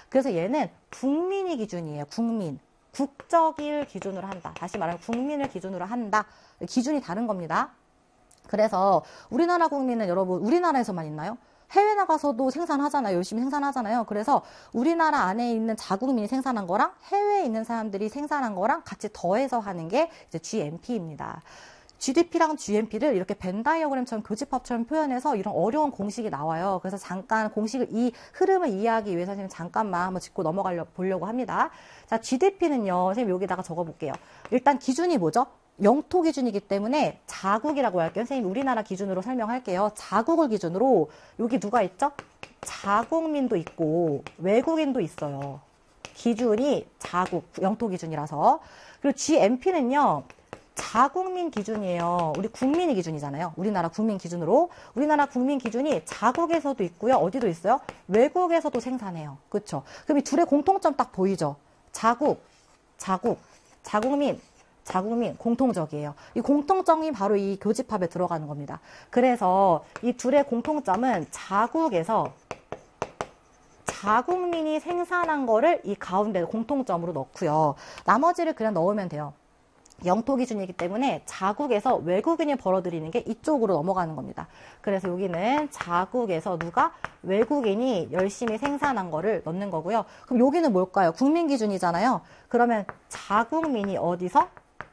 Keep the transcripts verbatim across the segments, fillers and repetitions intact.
그래서 얘는 국민이 기준이에요. 국민. 국적을 기준으로 한다. 다시 말하면 국민을 기준으로 한다. 기준이 다른 겁니다. 그래서 우리나라 국민은 여러분 우리나라에서만 있나요? 해외 나가서도 생산하잖아요. 열심히 생산하잖아요. 그래서 우리나라 안에 있는 자국민이 생산한 거랑 해외에 있는 사람들이 생산한 거랑 같이 더해서 하는 게 이제 지엠피입니다. 지디피랑 지엠피를 이렇게 벤 다이어그램처럼 교집합처럼 표현해서 이런 어려운 공식이 나와요. 그래서 잠깐 공식을 이 흐름을 이해하기 위해서 선생님 잠깐만 한번 짚고 넘어가려 보려고 합니다. 자, 지디피는요. 선생님 여기다가 적어 볼게요. 일단 기준이 뭐죠? 영토 기준이기 때문에 자국이라고 할게요. 선생님 우리나라 기준으로 설명할게요. 자국을 기준으로 여기 누가 있죠? 자국민도 있고 외국인도 있어요. 기준이 자국, 영토 기준이라서. 그리고 지엠피는요. 자국민 기준이에요. 우리 국민이 기준이잖아요. 우리나라 국민 기준으로. 우리나라 국민 기준이 자국에서도 있고요. 어디도 있어요? 외국에서도 생산해요. 그렇죠? 그럼 이 둘의 공통점 딱 보이죠? 자국, 자국, 자국민, 자국민 공통적이에요. 이 공통점이 바로 이 교집합에 들어가는 겁니다. 그래서 이 둘의 공통점은 자국에서 자국민이 생산한 거를 이 가운데 공통점으로 넣고요. 나머지를 그냥 넣으면 돼요. 영토 기준이기 때문에 자국에서 외국인이 벌어들이는 게 이쪽으로 넘어가는 겁니다. 그래서 여기는 자국에서 누가 외국인이 열심히 생산한 거를 넣는 거고요. 그럼 여기는 뭘까요? 국민 기준이잖아요. 그러면 자국민이 어디서?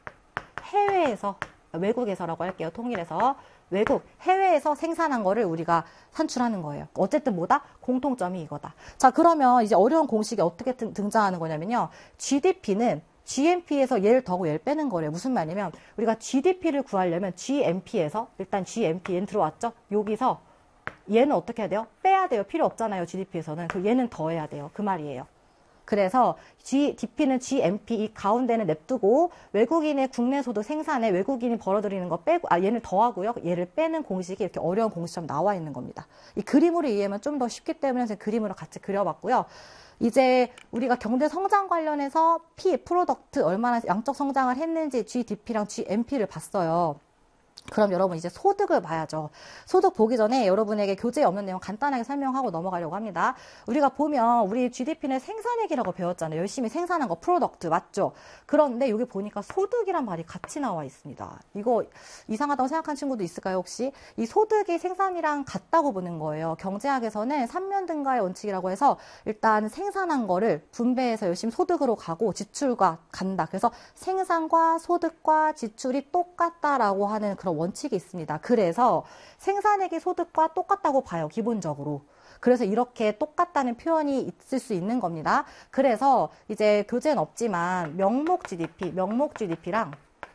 해외에서, 외국에서라고 할게요. 통일해서. 외국, 해외에서 생산한 거를 우리가 산출하는 거예요. 어쨌든 뭐다? 공통점이 이거다. 자, 그러면 이제 어려운 공식이 어떻게 등, 등장하는 거냐면요. 지디피는 지엠피에서 얘를 더하고 얘를 빼는 거래요. 무슨 말이냐면 우리가 지디피를 구하려면 지엠피에서 일단 지엠피 얘는 들어왔죠? 여기서 얘는 어떻게 해야 돼요? 빼야 돼요. 필요 없잖아요. 지디피에서는. 그 얘는 더해야 돼요. 그 말이에요. 그래서 지디피는 지엠피 이 가운데는 냅두고 외국인의 국내 소득 생산에 외국인이 벌어들이는 거 빼고 아 얘는 더하고요. 얘를 빼는 공식이 이렇게 어려운 공식처럼 나와 있는 겁니다. 이 그림으로 이해하면 좀 더 쉽기 때문에 제가 그림으로 같이 그려봤고요. 이제 우리가 경제 성장 관련해서 P, 프로덕트 얼마나 양적 성장을 했는지 지디피랑 지엠피를 봤어요. 그럼 여러분 이제 소득을 봐야죠. 소득 보기 전에 여러분에게 교재에 없는 내용 간단하게 설명하고 넘어가려고 합니다. 우리가 보면 우리 지디피는 생산액이라고 배웠잖아요. 열심히 생산한 거 프로덕트 맞죠? 그런데 여기 보니까 소득이란 말이 같이 나와 있습니다. 이거 이상하다고 생각한 친구도 있을까요 혹시? 이 소득이 생산이랑 같다고 보는 거예요. 경제학에서는 삼면 등가의 원칙이라고 해서 일단 생산한 거를 분배해서 열심히 소득으로 가고 지출과 간다. 그래서 생산과 소득과 지출이 똑같다라고 하는 그런 원칙이 있습니다. 그래서 생산액이 소득과 똑같다고 봐요. 기본적으로. 그래서 이렇게 똑같다는 표현이 있을 수 있는 겁니다. 그래서 이제 교재는 없지만 명목 지디피, 명목 지디피랑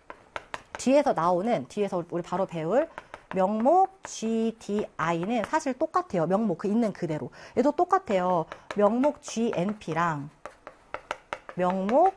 뒤에서 나오는, 뒤에서 우리 바로 배울 명목 지디아이는 사실 똑같아요. 명목 그 있는 그대로. 얘도 똑같아요. 명목 지엔피랑 명목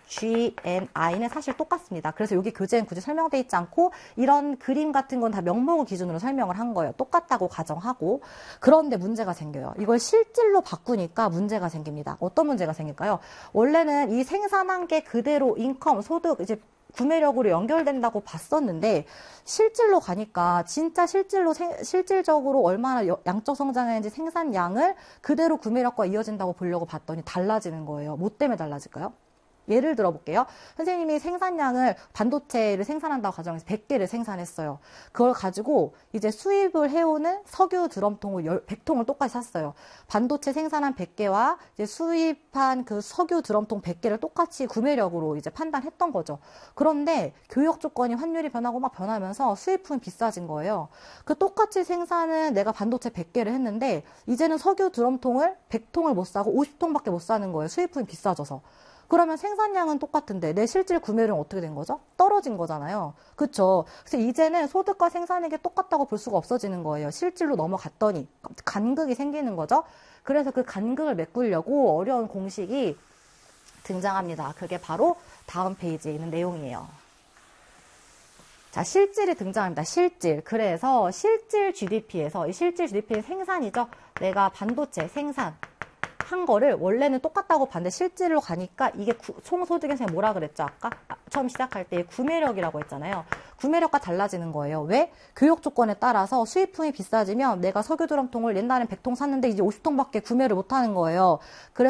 지엔아이는 사실 똑같습니다. 그래서 여기 교재는 굳이 설명되어 있지 않고 이런 그림 같은 건 다 명목을 기준으로 설명을 한 거예요. 똑같다고 가정하고. 그런데 문제가 생겨요. 이걸 실질로 바꾸니까 문제가 생깁니다. 어떤 문제가 생길까요? 원래는 이 생산한 게 그대로 인컴, 소득, 이제 구매력으로 연결된다고 봤었는데 실질로 가니까 진짜 실질로 생, 실질적으로 얼마나 양적 성장했는지 생산량을 그대로 구매력과 이어진다고 보려고 봤더니 달라지는 거예요. 뭐 때문에 달라질까요? 예를 들어 볼게요. 선생님이 생산량을 반도체를 생산한다고 가정해서 백 개를 생산했어요. 그걸 가지고 이제 수입을 해오는 석유 드럼통을 백 통을 똑같이 샀어요. 반도체 생산한 백 개와 이제 수입한 그 석유 드럼통 백 개를 똑같이 구매력으로 이제 판단했던 거죠. 그런데 교역 조건이 환율이 변하고 막 변하면서 수입품이 비싸진 거예요. 그 똑같이 생산은 내가 반도체 백 개를 했는데 이제는 석유 드럼통을 백 통을 못 사고 오십 통밖에 못 사는 거예요. 수입품이 비싸져서. 그러면 생산량은 똑같은데 내 실질 구매량은 어떻게 된 거죠? 떨어진 거잖아요. 그쵸? 그래서 이제는 소득과 생산액이 똑같다고 볼 수가 없어지는 거예요. 실질로 넘어갔더니 간극이 생기는 거죠. 그래서 그 간극을 메꾸려고 어려운 공식이 등장합니다. 그게 바로 다음 페이지에 있는 내용이에요. 자, 실질이 등장합니다. 실질. 그래서 실질 지디피에서 이 실질 지디피는 생산이죠. 내가 반도체 생산 한 거를 원래는 똑같다고 봤는데 실질로 가니까 이게 구, 총소득에서 뭐라 그랬죠? 아까 아, 처음 시작할 때 구매력이라고 했잖아요. 구매력과 달라지는 거예요. 왜? 교역 조건에 따라서 수입품이 비싸지면 내가 석유 드럼통을 옛날엔 백 통 샀는데 이제 오십 통밖에 구매를 못하는 거예요. 그래서